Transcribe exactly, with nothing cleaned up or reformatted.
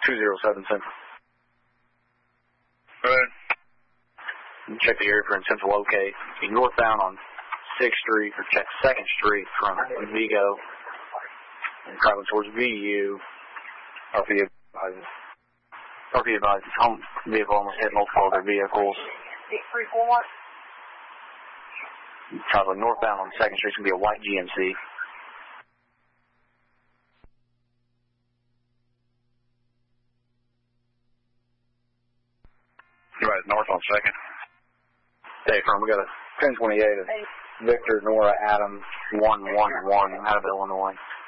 two zero seven Central. Go ahead. Check the area for in Central OK. Be northbound on sixth Street, or check second Street from Vigo, and traveling towards V U. R P advises. R P advises home vehicle almost hit multiple other vehicles. six three four one. Traveling northbound on second Street, it's going to be a white G M C. Right, north on second. Hey, firm, we got a ten twenty-eight of Victor Nora Adam one one one out of Illinois.